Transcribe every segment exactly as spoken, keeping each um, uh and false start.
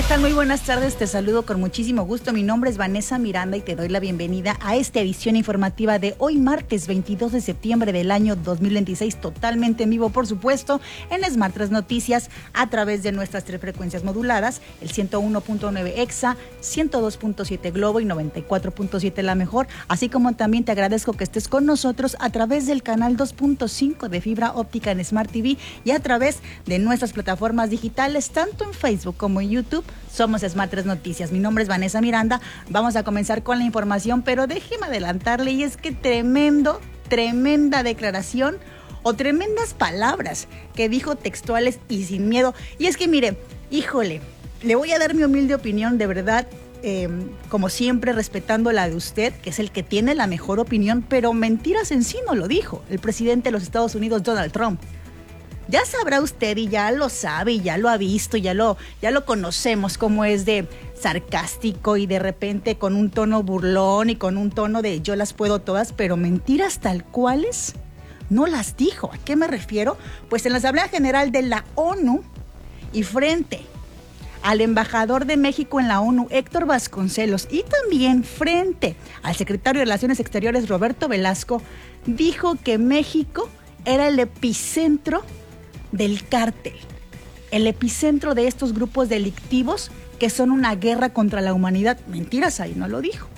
tal? Muy buenas tardes, te saludo con muchísimo gusto. Mi nombre es Vanessa Miranda y te doy la bienvenida a esta edición informativa de hoy martes veintidós de septiembre del año dos mil veintiséis, totalmente en vivo, por supuesto, en Smart tres Noticias a través de nuestras tres frecuencias moduladas, el ciento uno punto nueve Exa, ciento dos punto siete Globo y noventa y cuatro punto siete La Mejor, así como también te agradezco que estés con nosotros a través del canal dos punto cinco de fibra óptica en Smart T V y a través de nuestras plataformas digitales, tanto en Facebook como en YouTube. Somos Smart tres Noticias. Mi nombre es Vanessa Miranda. Vamos a comenzar con la información, pero déjeme adelantarle, y es que tremendo, tremenda declaración o tremendas palabras que dijo textuales y sin miedo. Y es que mire, híjole, le voy a dar mi humilde opinión, de verdad, eh, como siempre, respetando la de usted, que es el que tiene la mejor opinión, pero mentiras en sí no lo dijo el presidente de los Estados Unidos, Donald Trump. Ya sabrá usted, y ya lo sabe, y ya lo ha visto, ya lo, ya lo conocemos, cómo es de sarcástico y de repente con un tono burlón y con un tono de yo las puedo todas, pero mentiras tal cuales no las dijo. ¿A qué me refiero? Pues en la Asamblea General de la ONU y frente al embajador de México en la ONU, Héctor Vasconcelos, y también frente al secretario de Relaciones Exteriores, Roberto Velasco, dijo que México era el epicentro del cártel, el epicentro de estos grupos delictivos que son una guerra contra la humanidad. Mentiras, ahí no lo dijo.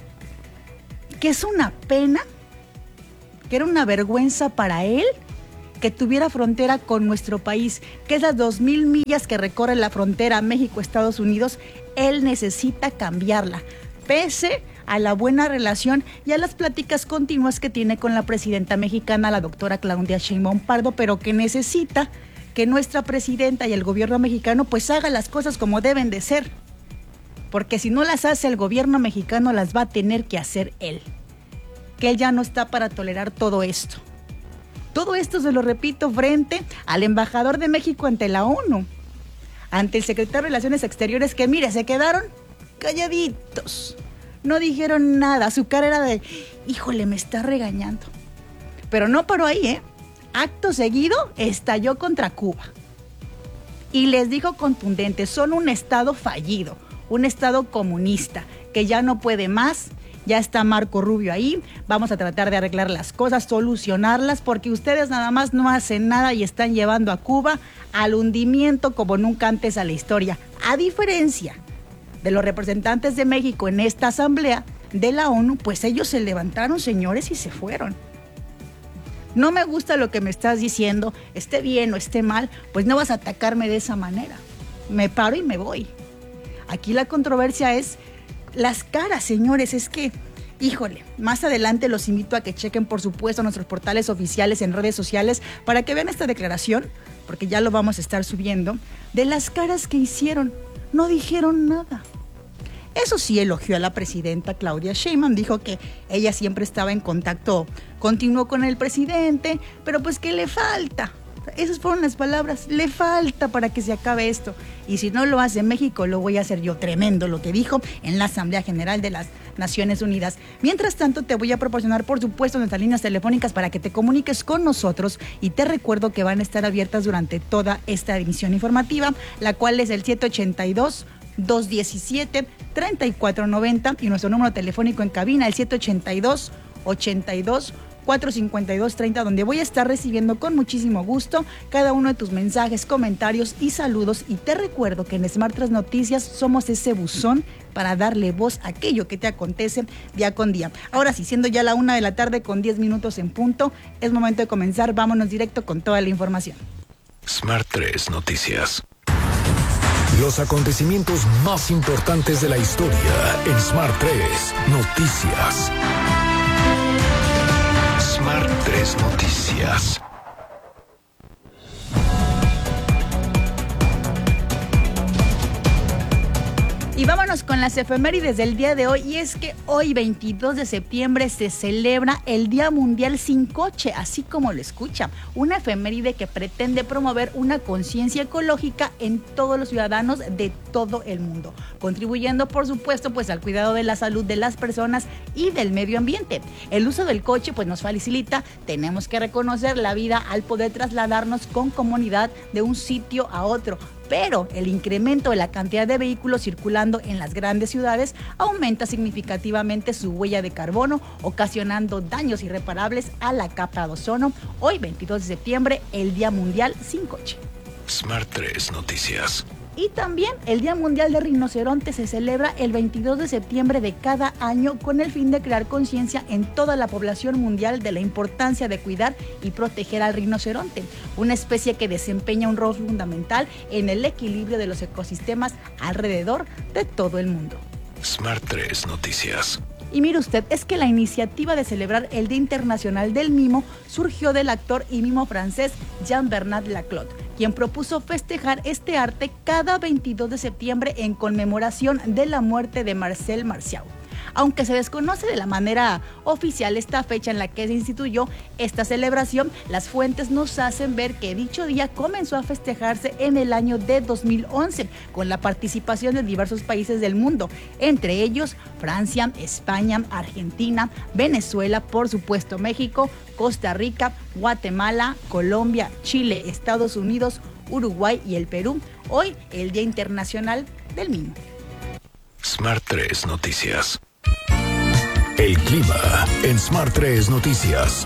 Que es una pena, que era una vergüenza para él que tuviera frontera con nuestro país, que esas dos mil millas que recorre la frontera México-Estados Unidos, él necesita cambiarla, pese a la buena relación y a las pláticas continuas que tiene con la presidenta mexicana, la doctora Claudia Sheinbaum Pardo, pero que necesita que nuestra presidenta y el gobierno mexicano pues haga las cosas como deben de ser, porque si no las hace el gobierno mexicano, las va a tener que hacer él, que él ya no está para tolerar todo esto. Todo esto se lo repito frente al embajador de México ante la ONU, ante el secretario de Relaciones Exteriores, que mire, se quedaron calladitos, no dijeron nada, su cara era de, híjole, me está regañando. Pero no paró ahí, ¿eh? Acto seguido estalló contra Cuba y les dijo contundente, son un estado fallido, un estado comunista que ya no puede más, ya está Marco Rubio ahí, vamos a tratar de arreglar las cosas, solucionarlas, porque ustedes nada más no hacen nada y están llevando a Cuba al hundimiento como nunca antes a la historia, a diferencia de los representantes de México en esta asamblea de la ONU, pues ellos se levantaron, señores, y se fueron. No me gusta lo que me estás diciendo, esté bien o esté mal, pues no vas a atacarme de esa manera. Me paro y me voy. Aquí la controversia es las caras, señores, es que, híjole, más adelante los invito a que chequen, por supuesto, nuestros portales oficiales en redes sociales para que vean esta declaración, porque ya lo vamos a estar subiendo, de las caras que hicieron. No dijeron nada. Eso sí, elogió a la presidenta Claudia Sheinbaum, dijo que ella siempre estaba en contacto continuo con el presidente, pero pues que le falta. Esas fueron las palabras, le falta para que se acabe esto. Y si no lo hace México, lo voy a hacer yo. Tremendo lo que dijo en la Asamblea General de las Naciones Unidas. Mientras tanto, te voy a proporcionar, por supuesto, nuestras líneas telefónicas para que te comuniques con nosotros, y te recuerdo que van a estar abiertas durante toda esta emisión informativa, la cual es el siete ochenta y dos, dos diecisiete, treinta y cuatro noventa y nuestro número telefónico en cabina, el siete ochenta y dos, ochenta y dos, cuatrocientos cincuenta y dos treinta, donde voy a estar recibiendo con muchísimo gusto cada uno de tus mensajes, comentarios y saludos. Y te recuerdo que en Smart tres Noticias somos ese buzón para darle voz a aquello que te acontece día con día. Ahora sí, siendo ya la una de la tarde con diez minutos en punto, es momento de comenzar. Vámonos directo con toda la información. Smart tres Noticias. Los acontecimientos más importantes de la historia en Smart tres Noticias. Smart tres Noticias. Y vámonos vámonos con las efemérides del día de hoy, y es que hoy veintidós de septiembre se celebra el Día Mundial Sin Coche, así como lo escucha, una efeméride que pretende promover una conciencia ecológica en todos los ciudadanos de todo el mundo, contribuyendo por supuesto pues al cuidado de la salud de las personas y del medio ambiente. El uso del coche pues nos facilita, tenemos que reconocer la vida al poder trasladarnos con comodidad de un sitio a otro, pero el incremento de la cantidad de vehículos circulando en las grandes ciudades aumenta significativamente su huella de carbono, ocasionando daños irreparables a la capa de ozono. Hoy, veintidós de septiembre, el Día Mundial Sin Coche. Smart tres Noticias. Y también el Día Mundial del Rinoceronte se celebra el veintidós de septiembre de cada año con el fin de crear conciencia en toda la población mundial de la importancia de cuidar y proteger al rinoceronte, una especie que desempeña un rol fundamental en el equilibrio de los ecosistemas alrededor de todo el mundo. Smart tres Noticias. Y mire usted, es que la iniciativa de celebrar el Día Internacional del Mimo surgió del actor y mimo francés Jean-Bernard Laclotte, quien propuso festejar este arte cada veintidós de septiembre en conmemoración de la muerte de Marcel Marceau. Aunque se desconoce de la manera oficial esta fecha en la que se instituyó esta celebración, las fuentes nos hacen ver que dicho día comenzó a festejarse en el año de dos mil once, con la participación de diversos países del mundo, entre ellos Francia, España, Argentina, Venezuela, por supuesto México, Costa Rica, Guatemala, Colombia, Chile, Estados Unidos, Uruguay y el Perú. Hoy, el Día Internacional del Mimo. Smart tres Noticias. El clima en Smart tres Noticias.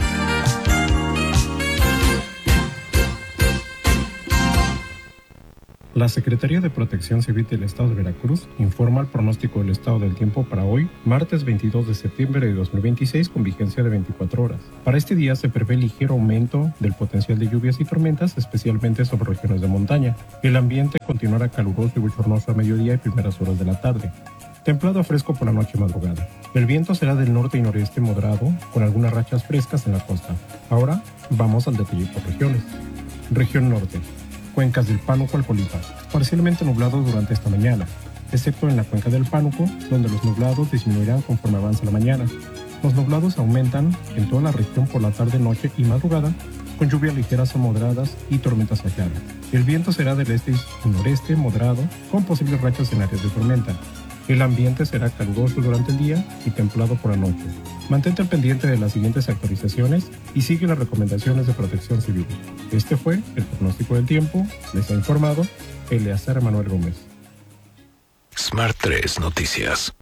La Secretaría de Protección Civil del Estado de Veracruz informa el pronóstico del estado del tiempo para hoy, martes veintidós de septiembre de dos mil veintiséis, con vigencia de veinticuatro horas. Para este día se prevé ligero aumento del potencial de lluvias y tormentas, especialmente sobre regiones de montaña. El ambiente continuará caluroso y bochornoso a mediodía y primeras horas de la tarde. Templado a fresco por la noche y madrugada. El viento será del norte y noreste moderado, con algunas rachas frescas en la costa. Ahora vamos al detalle por regiones. Región norte. Cuencas del Pánuco al Polipa. Parcialmente nublado durante esta mañana, excepto en la cuenca del Pánuco, donde los nublados disminuirán conforme avance la mañana. Los nublados aumentan en toda la región por la tarde, noche y madrugada, con lluvias ligeras o moderadas y tormentas aisladas. El viento será del este y noreste moderado, con posibles rachas en áreas de tormenta. El ambiente será caluroso durante el día y templado por la noche. Mantente al pendiente de las siguientes actualizaciones y sigue las recomendaciones de Protección Civil. Este fue el pronóstico del tiempo. Les ha informado Eleazar Manuel Gómez. Smart tres Noticias.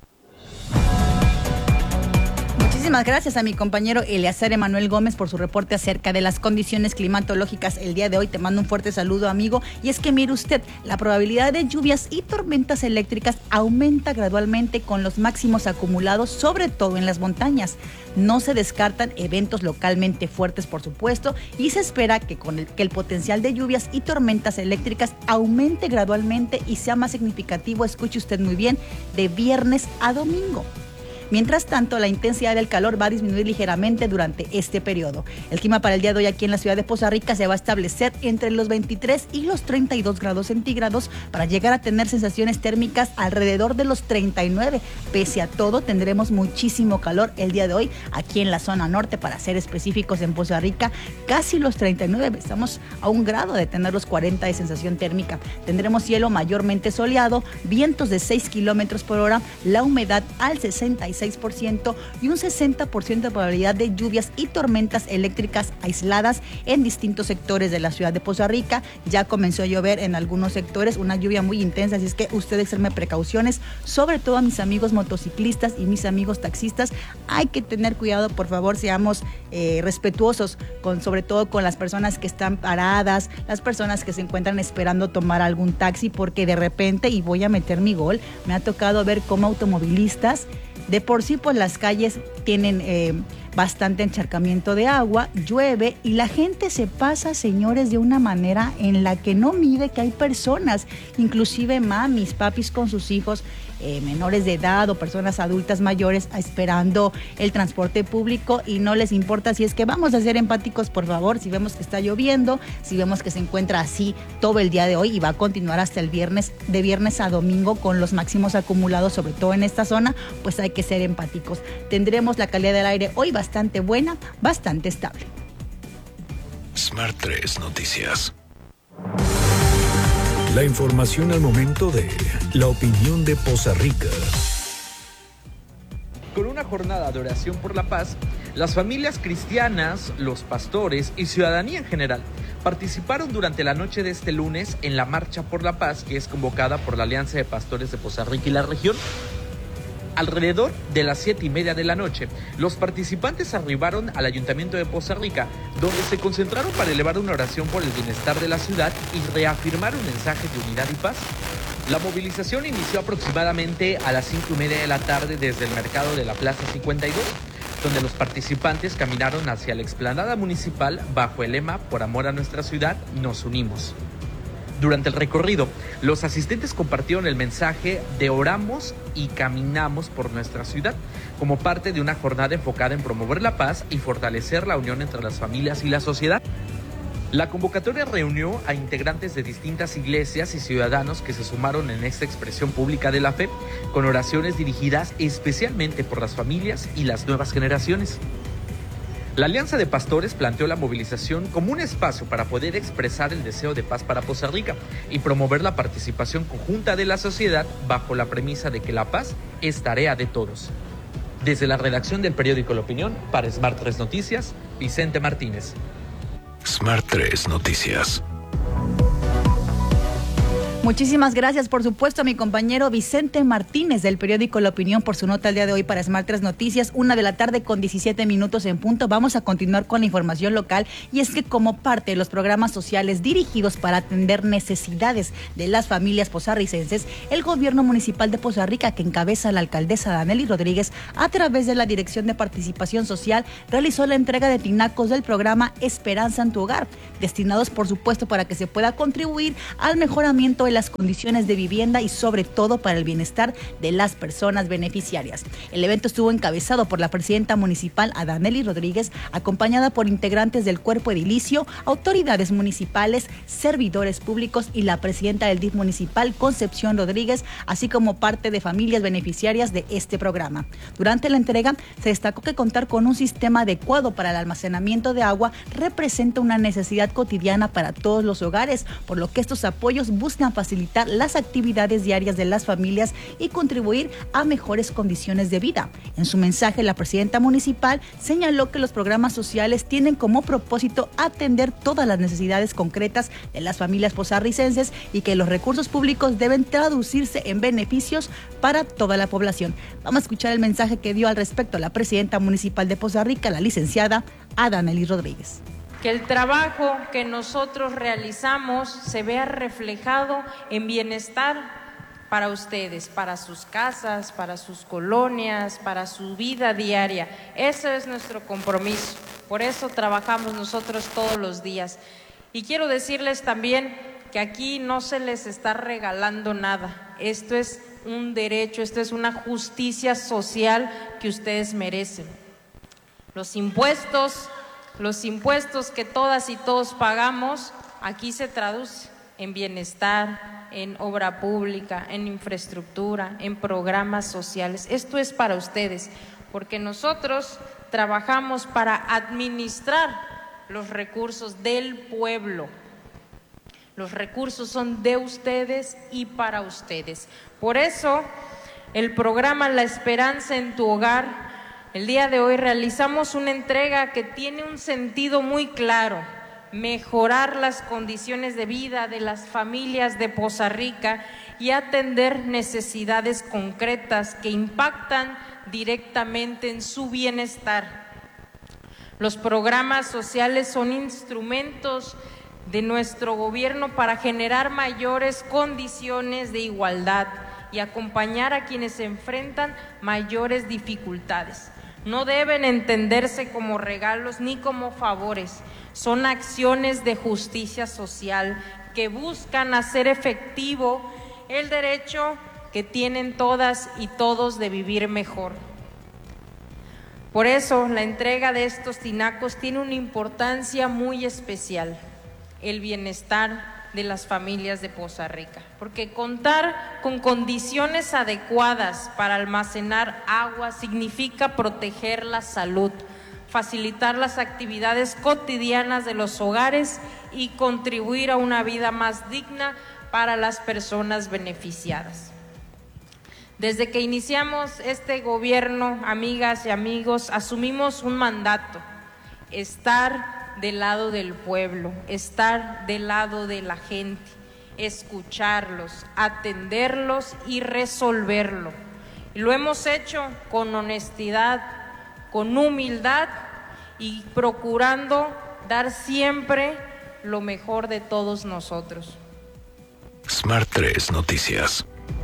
Muchísimas gracias a mi compañero Eleazar Emanuel Gómez por su reporte acerca de las condiciones climatológicas el día de hoy. Te mando un fuerte saludo, amigo. Y es que mire usted, la probabilidad de lluvias y tormentas eléctricas aumenta gradualmente con los máximos acumulados, sobre todo en las montañas. No se descartan eventos localmente fuertes, por supuesto, y se espera que con el, que el potencial de lluvias y tormentas eléctricas aumente gradualmente y sea más significativo, escuche usted muy bien, de viernes a domingo. Mientras tanto, la intensidad del calor va a disminuir ligeramente durante este periodo. El clima para el día de hoy aquí en la ciudad de Poza Rica se va a establecer entre los veintitrés y los treinta y dos grados centígrados para llegar a tener sensaciones térmicas alrededor de los treinta y nueve. Pese a todo, tendremos muchísimo calor el día de hoy aquí en la zona norte, para ser específicos en Poza Rica, casi los treinta y nueve. Estamos a un grado de tener los cuarenta de sensación térmica. Tendremos cielo mayormente soleado, vientos de seis kilómetros por hora, la humedad al sesenta y seis por ciento y un sesenta por ciento de probabilidad de lluvias y tormentas eléctricas aisladas en distintos sectores de la ciudad de Poza Rica. Ya comenzó a llover en algunos sectores, una lluvia muy intensa, así es que ustedes extremen precauciones, sobre todo a mis amigos motociclistas y mis amigos taxistas. Hay que tener cuidado, por favor, seamos eh, respetuosos, con, sobre todo con las personas que están paradas, las personas que se encuentran esperando tomar algún taxi, porque de repente, y voy a meter mi gol, me ha tocado ver cómo automovilistas, de por sí, pues las calles tienen eh, bastante encharcamiento de agua, llueve y la gente se pasa, señores, de una manera en la que no mide que hay personas, inclusive mamis, papis con sus hijos, Eh, menores de edad o personas adultas mayores esperando el transporte público y no les importa. Si es que vamos a ser empáticos, por favor, si vemos que está lloviendo, si vemos que se encuentra así todo el día de hoy y va a continuar hasta el viernes, de viernes a domingo con los máximos acumulados, sobre todo en esta zona, pues hay que ser empáticos. Tendremos la calidad del aire hoy bastante buena, bastante estable. Smart tres Noticias. La información al momento de la opinión de Poza Rica. Con una jornada de oración por la paz, las familias cristianas, los pastores y ciudadanía en general participaron durante la noche de este lunes en la Marcha por la Paz, que es convocada por la Alianza de Pastores de Poza Rica y la región. Alrededor de las siete y media de la noche, los participantes arribaron al Ayuntamiento de Poza Rica, donde se concentraron para elevar una oración por el bienestar de la ciudad y reafirmar un mensaje de unidad y paz. La movilización inició aproximadamente a las cinco y media de la tarde desde el mercado de la Plaza cincuenta y dos, donde los participantes caminaron hacia la explanada municipal bajo el lema "Por amor a nuestra ciudad, nos unimos". Durante el recorrido, los asistentes compartieron el mensaje de oramos y caminamos por nuestra ciudad, como parte de una jornada enfocada en promover la paz y fortalecer la unión entre las familias y la sociedad. La convocatoria reunió a integrantes de distintas iglesias y ciudadanos que se sumaron en esta expresión pública de la fe, con oraciones dirigidas especialmente por las familias y las nuevas generaciones. La Alianza de Pastores planteó la movilización como un espacio para poder expresar el deseo de paz para Poza Rica y promover la participación conjunta de la sociedad bajo la premisa de que la paz es tarea de todos. Desde la redacción del periódico La Opinión, para Smart tres Noticias, Vicente Martínez. Smart tres Noticias. Muchísimas gracias, por supuesto, a mi compañero Vicente Martínez del periódico La Opinión por su nota el día de hoy para Smart tres Noticias, una de la tarde con diecisiete minutos en punto. Vamos a continuar con la información local y es que como parte de los programas sociales dirigidos para atender necesidades de las familias pozarricenses, el gobierno municipal de Poza Rica, que encabeza la alcaldesa Danely Rodríguez, a través de la Dirección de Participación Social, realizó la entrega de tinacos del programa Esperanza en tu Hogar, destinados por supuesto para que se pueda contribuir al mejoramiento de las condiciones de vivienda y sobre todo para el bienestar de las personas beneficiarias. El evento estuvo encabezado por la presidenta municipal Danely Rodríguez, acompañada por integrantes del cuerpo edilicio, autoridades municipales, servidores públicos y la presidenta del D I F municipal, Concepción Rodríguez, así como parte de familias beneficiarias de este programa. Durante la entrega se destacó que contar con un sistema adecuado para el almacenamiento de agua representa una necesidad cotidiana para todos los hogares, por lo que estos apoyos buscan facilitar las actividades diarias de las familias y contribuir a mejores condiciones de vida. En su mensaje, la presidenta municipal señaló que los programas sociales tienen como propósito atender todas las necesidades concretas de las familias pozarricenses y que los recursos públicos deben traducirse en beneficios para toda la población. Vamos a escuchar el mensaje que dio al respecto la presidenta municipal de Poza Rica, la licenciada Danely Rodríguez. Que el trabajo que nosotros realizamos se vea reflejado en bienestar para ustedes, para sus casas, para sus colonias, para su vida diaria. Ese es nuestro compromiso, por eso trabajamos nosotros todos los días. Y quiero decirles también que aquí no se les está regalando nada, esto es un derecho, esto es una justicia social que ustedes merecen. Los impuestos... Los impuestos que todas y todos pagamos, aquí se traduce en bienestar, en obra pública, en infraestructura, en programas sociales. Esto es para ustedes, porque nosotros trabajamos para administrar los recursos del pueblo. Los recursos son de ustedes y para ustedes. Por eso, el programa La Esperanza en tu Hogar, el día de hoy realizamos una entrega que tiene un sentido muy claro: mejorar las condiciones de vida de las familias de Poza Rica y atender necesidades concretas que impactan directamente en su bienestar. Los programas sociales son instrumentos de nuestro gobierno para generar mayores condiciones de igualdad y acompañar a quienes se enfrentan mayores dificultades. No deben entenderse como regalos ni como favores. Son acciones de justicia social que buscan hacer efectivo el derecho que tienen todas y todos de vivir mejor. Por eso, la entrega de estos tinacos tiene una importancia muy especial, el bienestar de las familias de Poza Rica, porque contar con condiciones adecuadas para almacenar agua significa proteger la salud, facilitar las actividades cotidianas de los hogares y contribuir a una vida más digna para las personas beneficiadas. Desde que iniciamos este gobierno, amigas y amigos, asumimos un mandato: estar del lado del pueblo, estar del lado de la gente, escucharlos, atenderlos y resolverlo. Y lo hemos hecho con honestidad, con humildad y procurando dar siempre lo mejor de todos nosotros. Smart tres Noticias.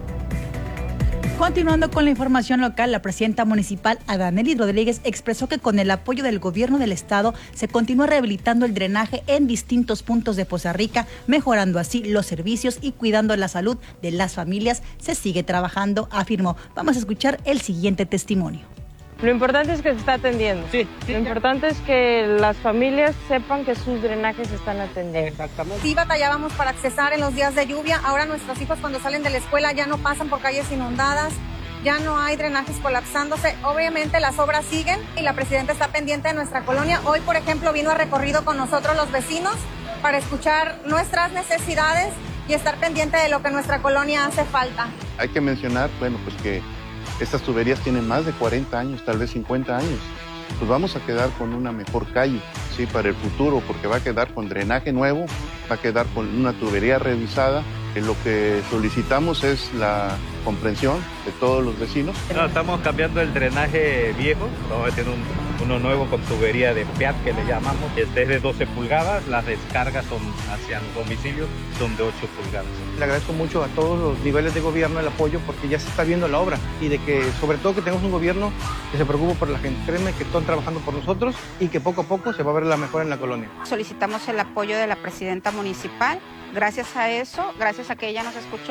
Continuando con la información local, la presidenta municipal Adanelis Rodríguez expresó que con el apoyo del gobierno del estado se continúa rehabilitando el drenaje en distintos puntos de Poza Rica, mejorando así los servicios y cuidando la salud de las familias. Se sigue trabajando, afirmó. Vamos a escuchar el siguiente testimonio. Lo importante es que se está atendiendo. Sí, sí, Lo importante es que las familias sepan que sus drenajes se están atendiendo. Exactamente. Sí batallábamos para accesar en los días de lluvia. Ahora nuestros hijos cuando salen de la escuela ya no pasan por calles inundadas, ya no hay drenajes colapsándose. Obviamente las obras siguen y la presidenta está pendiente de nuestra colonia. Hoy, por ejemplo, vino a recorrido con nosotros los vecinos para escuchar nuestras necesidades y estar pendiente de lo que nuestra colonia hace falta. Hay que mencionar, bueno, pues que estas tuberías tienen más de cuarenta años, tal vez cincuenta años. Pues vamos a quedar con una mejor calle, sí, para el futuro, porque va a quedar con drenaje nuevo, va a quedar con una tubería revisada. Eh, lo que solicitamos es la comprensión de todos los vecinos. No, estamos cambiando el drenaje viejo, vamos a tener un, uno nuevo con tubería de P E A T que le llamamos. Este es de doce pulgadas, las descargas son hacia los domicilios, son de ocho pulgadas. Le agradezco mucho a todos los niveles de gobierno el apoyo porque ya se está viendo la obra y de que sobre todo que tenemos un gobierno que se preocupa por la gente. Créeme que están trabajando por nosotros y que poco a poco se va a ver la mejora en la colonia. Solicitamos el apoyo de la presidenta municipal. Gracias a eso, gracias a que ella nos escuchó,